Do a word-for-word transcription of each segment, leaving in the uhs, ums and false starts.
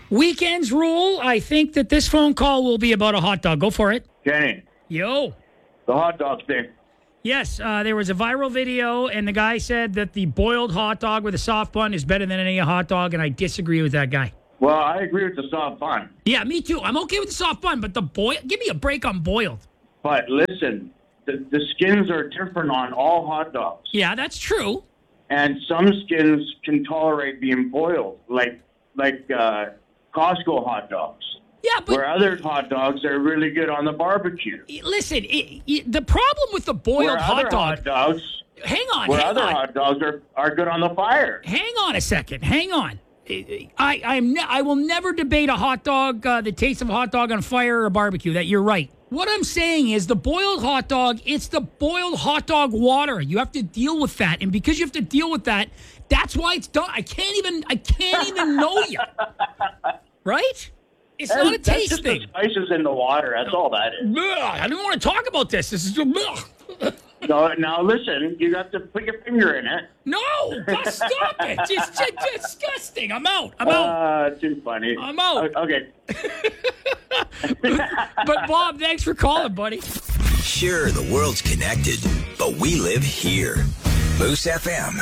Weekends rule, I think that this phone call will be about a hot dog. Go for it. Kenny, Yo. the hot dog thing. Yes, uh, there was a viral video, and the guy said that the boiled hot dog with a soft bun is better than any hot dog, and I disagree with that guy. Well, I agree with the soft bun. Yeah, me too. I'm okay with the soft bun, but the boil, give me a break on boiled. But listen, the, the skins are different on all hot dogs. Yeah, that's true. And some skins can tolerate being boiled, like like uh, Costco hot dogs. Yeah, but where other hot dogs are really good on the barbecue. Listen, it, it, the problem with the boiled where hot other dog. hot dogs, hang on, where hang other on. hot dogs are, are good on the fire. Hang on a second. Hang on. I I'm ne- I will never debate a hot dog, uh, the taste of a hot dog on fire or a barbecue. That you're right. What I'm saying is the boiled hot dog, it's the boiled hot dog water. You have to deal with that. And because you have to deal with that, that's why it's done. I can't even, I can't even know you. Right? It's that's, not a that's taste just thing. The spices in the water. That's all that is. Ugh, I don't want to talk about this. This is... Ugh. No, now listen, you got to put your finger in it. No, stop it. It's just disgusting. I'm out. I'm out. Uh, too funny. I'm out. Okay. But Bob, thanks for calling, buddy. Sure, the world's connected, but we live here. Moose F M.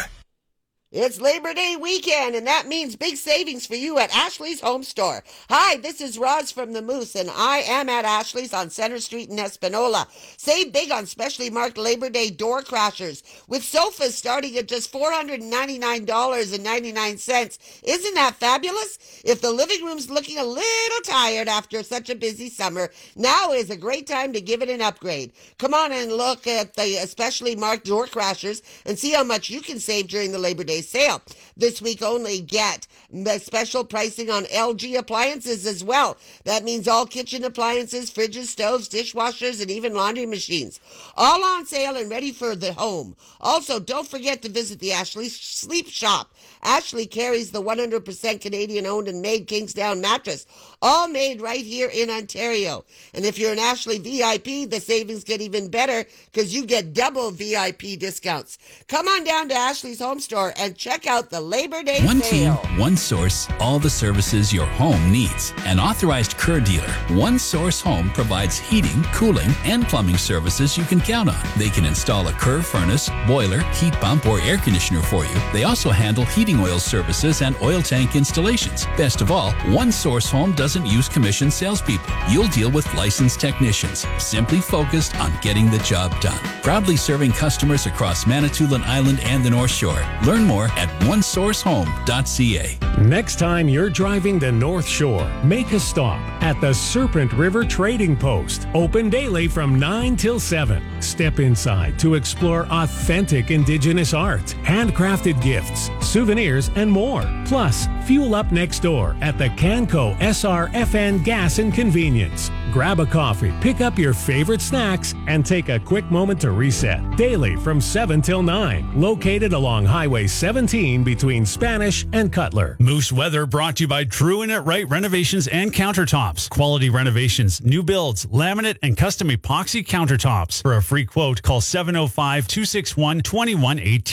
It's Labor Day weekend, and that means big savings for you at Ashley's Home Store. Hi, this is Roz from the Moose, and I am at Ashley's on Center Street in Espanola. Save big on specially marked Labor Day door crashers, with sofas starting at just four hundred ninety-nine dollars and ninety-nine cents. Isn't that fabulous? If the living room's looking a little tired after such a busy summer, now is a great time to give it an upgrade. Come on and look at the especially marked door crashers and see how much you can save during the Labor Day sale. This week only, get special pricing on L G appliances as well. That means all kitchen appliances, fridges, stoves, dishwashers, and even laundry machines. All on sale and ready for the home. Also, don't forget to visit the Ashley Sleep Shop. Ashley carries the one hundred percent Canadian-owned and made Kingsdown mattress, all made right here in Ontario. And if you're an Ashley V I P, the savings get even better because you get double V I P discounts. Come on down to Ashley's Home Store and check out the Labor Day one sale. One team, one source, all the services your home needs. An authorized Kerr dealer, One Source Home provides heating, cooling, and plumbing services you can count on. They can install a Kerr furnace, boiler, heat pump, or air conditioner for you. They also handle heating oil services and oil tank installations. Best of all, One Source Home doesn't use commissioned salespeople. You'll deal with licensed technicians, simply focused on getting the job done. Proudly serving customers across Manitoulin Island and the North Shore. Learn more at one source home dot c a. Next time you're driving the North Shore, make a stop at the Serpent River Trading Post. Open daily from nine till seven. Step inside to explore authentic Indigenous art, handcrafted gifts, souvenirs, and more. Plus, fuel up next door at the Canco S R F N Gas and Convenience. Grab a coffee, pick up your favorite snacks, and take a quick moment to reset. Daily from seven till nine. Located along Highway seventeen between Spanish and Cutler. Moose Weather brought to you by True and It Right Renovations and Countertops. Quality renovations, new builds, laminate, and custom epoxy countertops. For a free quote, call seven oh five, two six one, two one one eight.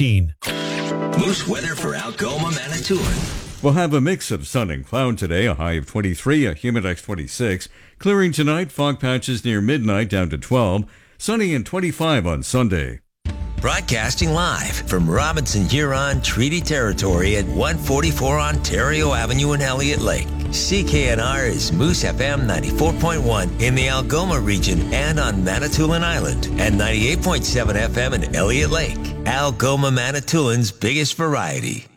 Moose Weather for Algoma, Manitoulin. We'll have a mix of sun and cloud today, a high of twenty-three, a humidex twenty-six. Clearing tonight, fog patches near midnight down to twelve. Sunny and twenty-five on Sunday. Broadcasting live from Robinson Huron Treaty Territory at one forty-four Ontario Avenue in Elliott Lake. C K N R is Moose F M ninety-four point one in the Algoma region and on Manitoulin Island, and ninety-eight point seven F M in Elliott Lake. Algoma, Manitoulin's biggest variety.